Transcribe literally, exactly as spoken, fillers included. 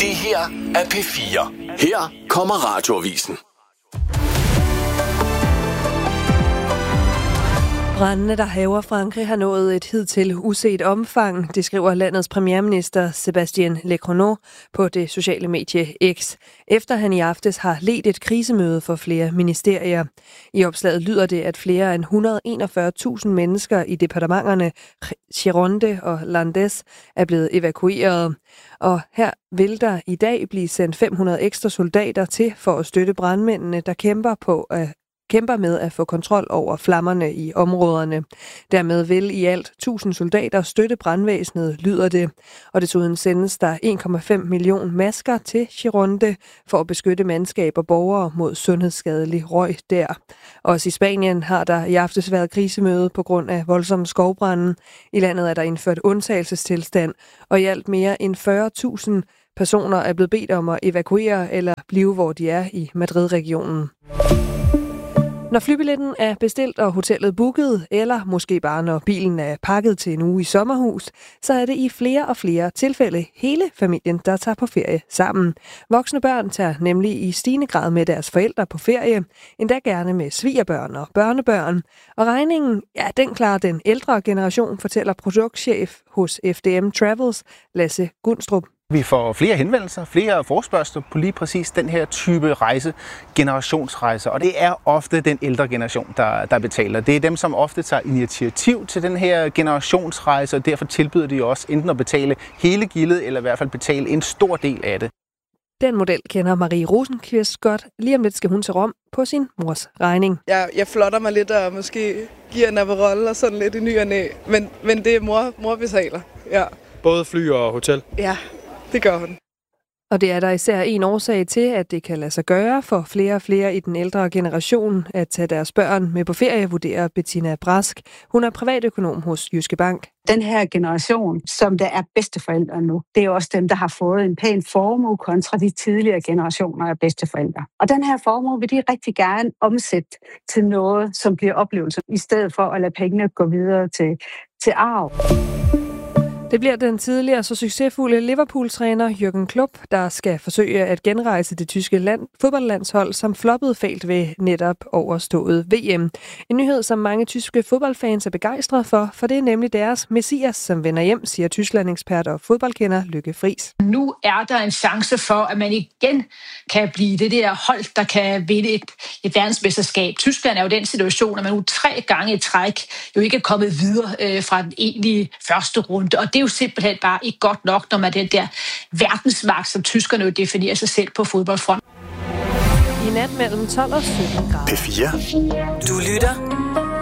Det her er P fire. Her kommer Radioavisen. Brandene, der hærger Frankrig, har nået et hidtil uset omfang, det skriver landets premierminister Sébastien Lecornu på det sociale medie X, efter han i aftes har ledt et krisemøde for flere ministerier. I opslaget lyder det, at flere end et hundrede og enogfyrre tusind mennesker i departementerne Gironde og Landes er blevet evakueret. Og her vil der i dag blive sendt fem hundrede ekstra soldater til for at støtte brandmændene, der kæmper på at kæmper med at få kontrol over flammerne i områderne. Dermed vil i alt tusind soldater støtte brandvæsenet, lyder det. Og desuden sendes der en komma fem million masker til Gironde for at beskytte mandskab og borgere mod sundhedsskadelig røg der. Også i Spanien har der i aftes været krisemøde på grund af voldsomme skovbrande. I landet er der indført undtagelsestilstand, og i alt mere end fyrre tusind personer er blevet bedt om at evakuere eller blive, hvor de er i Madrid-regionen. Når flybilletten er bestilt og hotellet booket, eller måske bare når bilen er pakket til en uge i sommerhus, så er det i flere og flere tilfælde hele familien, der tager på ferie sammen. Voksne børn tager nemlig i stigende grad med deres forældre på ferie, endda gerne med svigerbørn og børnebørn. Og regningen, ja, den klarer den ældre generation, fortæller produktchef hos F D M Travels, Lasse Gunstrup. Vi får flere henvendelser, flere forespørgsler på lige præcis den her type rejse, generationsrejser. Og det er ofte den ældre generation, der, der betaler. Det er dem, som ofte tager initiativ til den her generationsrejse, og derfor tilbyder de også enten at betale hele gildet, eller i hvert fald betale en stor del af det. Den model kender Marie Rosenqvist godt. Lige om lidt skal hun til Rom på sin mors regning. Jeg, jeg flotter mig lidt og måske giver en Aperol og sådan lidt i ny og næ. Men, men det er mor, mor betaler, ja. Både fly og hotel? Ja. Det gør hun. Og det er der især en årsag til, at det kan lade sig gøre for flere og flere i den ældre generation at tage deres børn med på ferie, vurderer Bettina Brask. Hun er privatøkonom hos Jyske Bank. Den her generation, som der er bedsteforældre nu, det er også dem, der har fået en pæn formue kontra de tidligere generationer af bedsteforældre. Og den her formue vil de rigtig gerne omsætte til noget, som bliver oplevelser, i stedet for at lade pengene gå videre til, til arv. Det bliver den tidligere så succesfulde Liverpool-træner Jürgen Klopp, der skal forsøge at genrejse det tyske land, fodboldlandshold, som floppede fælt ved netop overstået V M. En nyhed, som mange tyske fodboldfans er begejstrede for, for det er nemlig deres messias, som vender hjem, siger Tyskland-ekspert og fodboldkender Lykke Friis. Nu er der en chance for, at man igen kan blive det der hold, der kan vinde et, et verdensmesterskab. Tyskland er jo den situation, at man nu tre gange i træk jo ikke er kommet videre øh, fra den egentlige første runde, og det er jo simpelthen bare ikke godt nok, når man den der verdensmagt, som tyskerne jo definerer sig selv på fodboldfronten. I nat mellem tolv og sytten grader. P fire. Du lytter